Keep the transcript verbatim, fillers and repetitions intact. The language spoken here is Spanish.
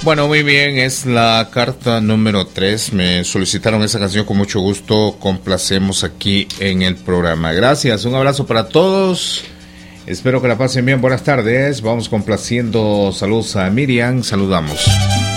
Bueno, muy bien, es la carta número tres. Me solicitaron esa canción, con mucho gusto complacemos aquí en el programa. Gracias, un abrazo para todos. Espero que la pasen bien, buenas tardes. Vamos complaciendo, saludos a Miriam, saludamos.